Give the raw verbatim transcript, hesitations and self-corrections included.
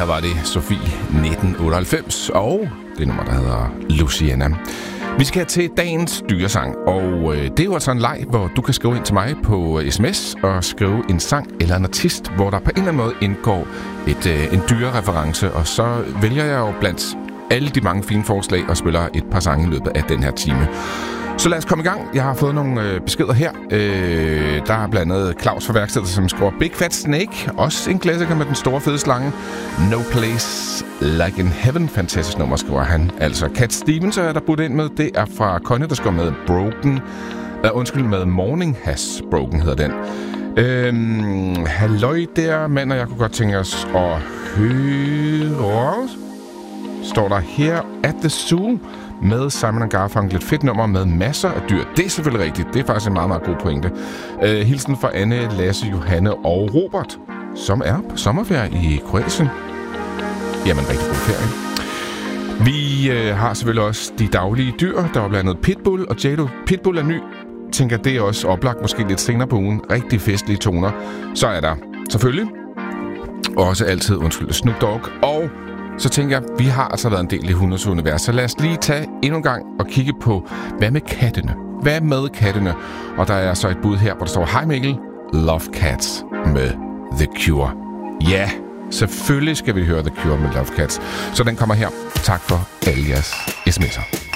her var det Sofie nitten otteoghalvfems, og det nummer, der hedder Luciana. Vi skal til dagens dyresang, og øh, det er jo altså en leg, hvor du kan skrive ind til mig på sms og skrive en sang eller en artist, hvor der på en eller anden måde indgår et, øh, en dyrereference, og så vælger jeg jo blandt alle de mange fine forslag og spiller et par sange i løbet af den her time. Så lad os komme i gang. Jeg har fået nogle øh, beskeder her. Øh, der er blandt andet Claus fra værkstedet, som skriver Big Fat Snake. Også en klassiker med den store fede slange. No Place Like in Heaven. Fantastisk nummer, skriver han. Altså Cat Stevens er der budt ind med. Det er fra Connie, der skriver med Broken. Uh, undskyld, med Morning Has Broken hedder den. Øhm, halløj der, mand, og jeg kunne godt tænke os at høre. Står der her at the Zoo med Simon and Garfunkel. Et fedt nummer med masser af dyr. Det er selvfølgelig rigtigt. Det er faktisk en meget, meget god pointe. Uh, hilsen fra Anne, Lasse, Johanne og Robert, som er på sommerferie i Kroatien. Jamen, rigtig god ferie. Vi uh, har selvfølgelig også de daglige dyr. Der var blandt andet Pitbull og Jado. Pitbull er ny. Tænker, det er også oplagt måske lidt senere på ugen. Rigtig festlige toner. Så er der selvfølgelig også altid, undskyld, Snoop Dogg. Og så tænker jeg, vi har altså været en del i hundes univers. Så lad os lige tage endnu en gang og kigge på, hvad med kattene? Hvad med kattene? Og der er så et bud her, hvor der står, Hej Mikkel, Love Cats med The Cure. Ja, selvfølgelig skal vi høre The Cure med Love Cats. Så den kommer her. Tak for alle jeres sms'er.